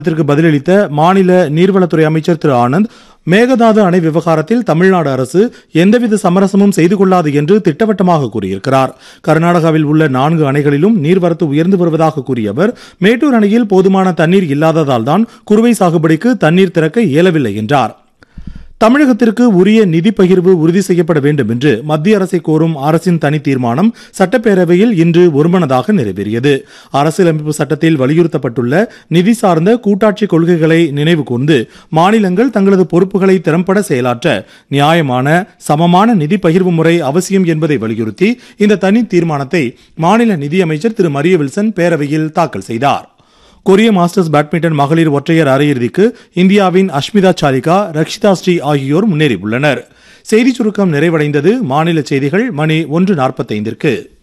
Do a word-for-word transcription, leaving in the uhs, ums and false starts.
இதற்கு பதிலளித்த மாநில நீர்வளத்துறை அமைச்சர் திரு ஆனந்த், மேகதாது அணை விவகாரத்தில் தமிழ்நாடு அரசு எந்தவித சமரசமும் செய்து கொள்ளாது என்று திட்டவட்டமாக கூறியிருக்கிறார். கர்நாடகாவில் உள்ள நான்கு அணைகளிலும் நீர்வரத்து உயர்ந்து வருவதாக கூறிய அவர், மேட்டூர் அணையில் போதுமான தண்ணீர் இல்லாததால் தான் குறுவை சாகுபடிக்கு தண்ணீர் திறக்க இயலவில்லை என்றார். தமிழகத்திற்கு உரிய நிதி பகிர்வு உறுதி செய்யப்பட வேண்டும் என்று மத்திய அரசை கோரும் அரசின் தனி தீர்மானம் சட்டப்பேரவையில் இன்று ஒருமனதாக நிறைவேறியது. அரசியலமைப்பு சட்டத்தில் வலியுறுத்தப்பட்டுள்ள நிதி சார்ந்த கூட்டாட்சி கொள்கைகளை நினைவு கூர்ந்து மாநிலங்கள் தங்களது பொறுப்புகளை திறம்பட செயலாற்ற நியாயமான சமமான நிதி பகிர்வு முறை அவசியம் என்பதை வலியுறுத்தி இந்த தனி தீர்மானத்தை மாநில நிதியமைச்சர் திரு மரிய வில்சன் பேரவையில் தாக்கல் செய்தார். கொரிய மாஸ்டர்ஸ் பேட்மிண்டன் மகளிர் ஒற்றையர் அரையிறுதிக்கு இந்தியாவின் அஷ்மிதா சாலிகா, ரக்ஷிதா ஸ்ரீ ஆகியோர் முன்னேறியுள்ளனர். செய்திச் சுருக்கம் நிறைவடைந்தது. மாநில செய்திகள் மணி ஒன்று நாற்பத்தைந்திற்கு.